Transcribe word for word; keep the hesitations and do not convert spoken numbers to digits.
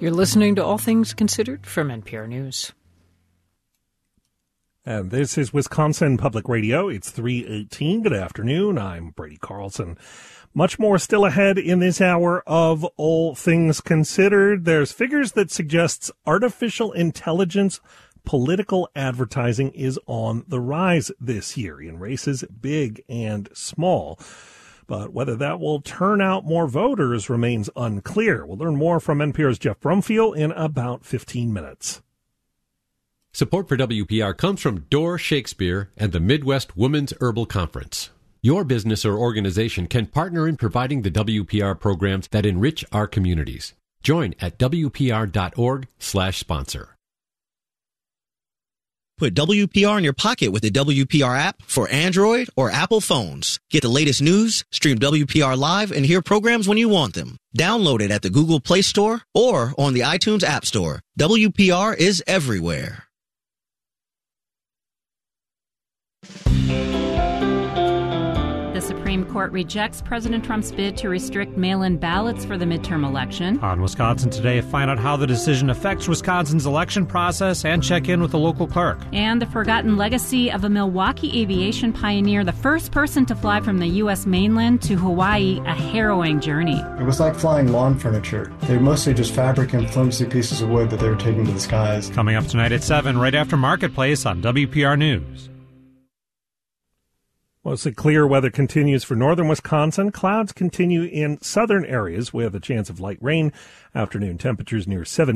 You're listening to All Things Considered from N P R News. And this is Wisconsin Public Radio. It's three eighteen. Good afternoon. I'm Brady Carlson. Much more still ahead in this hour of All Things Considered. There's figures that suggests artificial intelligence political advertising is on the rise this year in races big and small. But whether that will turn out more voters remains unclear. We'll learn more from N P R's Jeff Brumfield in about fifteen minutes. Support for W P R comes from Door Shakespeare and the Midwest Women's Herbal Conference. Your business or organization can partner in providing the W P R programs that enrich our communities. Join at W P R dot org slash sponsor. Put W P R in your pocket with the W P R app for Android or Apple phones. Get the latest news, stream W P R live, and hear programs when you want them. Download it at the Google Play Store or on the iTunes App Store. W P R is everywhere. The Supreme Court rejects President Trump's bid to restrict mail-in ballots for the midterm election. On Wisconsin Today, find out how the decision affects Wisconsin's election process and check in with the local clerk. And the forgotten legacy of a Milwaukee aviation pioneer, the first person to fly from the U S mainland to Hawaii, a harrowing journey. It was like flying lawn furniture. They were mostly just fabric and flimsy pieces of wood that they were taking to the skies. Coming up tonight at seven, right after Marketplace on W P R News. Mostly clear weather continues for northern Wisconsin. Clouds continue in southern areas with a chance of light rain. Afternoon temperatures near seven.